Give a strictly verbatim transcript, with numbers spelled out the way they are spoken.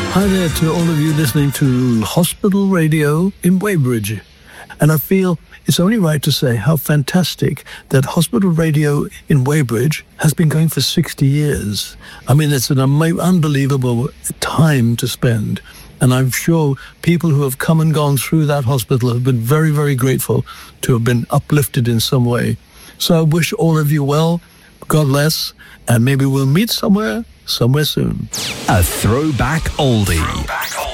Hi there to all of you listening to Hospital Radio in Weybridge. And I feel it's only right to say how fantastic that Hospital Radio in Weybridge has been going for sixty years. I mean, it's an am- unbelievable time to spend. And I'm sure people who have come and gone through that hospital have been very, very grateful to have been uplifted in some way. So I wish all of you well. God bless. And maybe we'll meet somewhere, somewhere soon. A throwback oldie.